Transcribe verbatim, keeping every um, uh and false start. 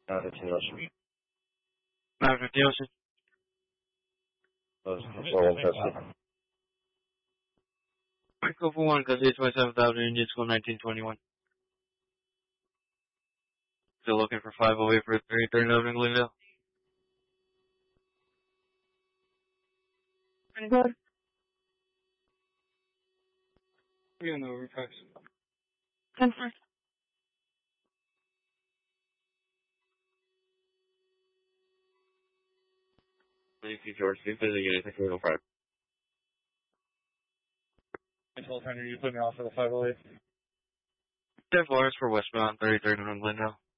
nine fifteen Ocean. nine fifteen Ocean. Those four one Pepsi. Go for one, because it's twenty-seven thousand Indian School nineteen twenty-one. Still looking for five oh eight for three thirty-nine in Glendale. Good. We're on the overpass. ten four. Thank you, George. Be busy unit, thank you, five. I told Henry you put me off for the five oh eight. ten four is for westbound, thirty thirty-nine Glendale.